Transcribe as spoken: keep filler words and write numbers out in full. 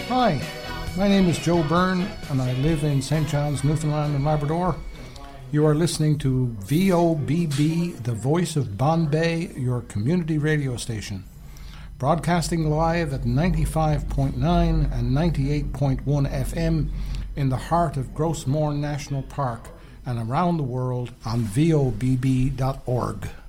Hi, my name is Joe Byrne and I live in Saint John's, Newfoundland and Labrador. You are listening to V O B B, the voice of Bombay, your community radio station. Broadcasting live at ninety-five point nine and ninety-eight point one F M in the heart of Grossmore National Park and around the world on V O B B dot org.